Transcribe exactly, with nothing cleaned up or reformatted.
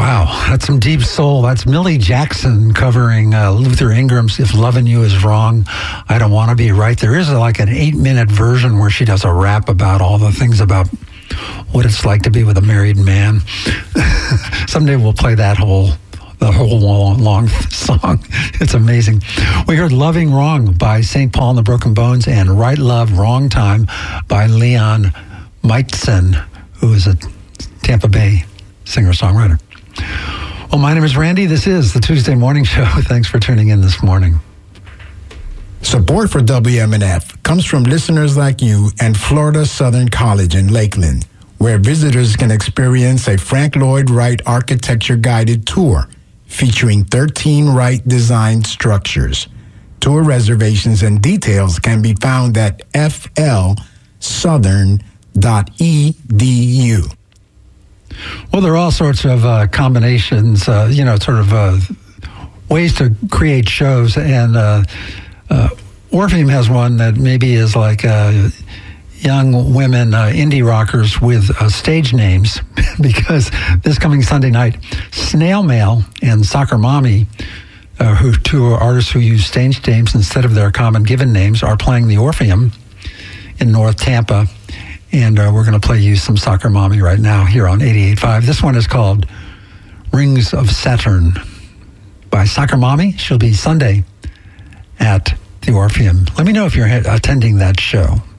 Wow, that's some deep soul. That's Millie Jackson covering uh, Luther Ingram's If Loving You Is Wrong, I Don't Want to Be Right. There is like an eight-minute version where she does a rap about all the things about what it's like to be with a married man. Someday we'll play that whole the whole long, long song. It's amazing. We heard Loving Wrong by Saint Paul and the Broken Bones and Right Love, Wrong Time by Leon Meitzen, who is a Tampa Bay singer-songwriter. Well, my name is Randy. This is the Tuesday Morning Show. Thanks for tuning in this morning. Support for W M N F comes from listeners like you and Florida Southern College in Lakeland, where visitors can experience a Frank Lloyd Wright architecture-guided tour featuring thirteen Wright designed structures. Tour reservations and details can be found at f l southern dot e d u. Well, there are all sorts of uh, combinations, uh, you know, sort of uh, ways to create shows. And uh, uh, Orpheum has one that maybe is like uh, young women, uh, indie rockers with uh, stage names, because this coming Sunday night, Snail Mail and Soccer Mommy, uh, who two artists who use stage names instead of their common given names, are playing the Orpheum in North Tampa. And uh, we're going to play you some Soccer Mommy right now here on eighty-eight point five. This one is called Rings of Saturn by Soccer Mommy. She'll be Sunday at the Orpheum. Let me know if you're attending that show.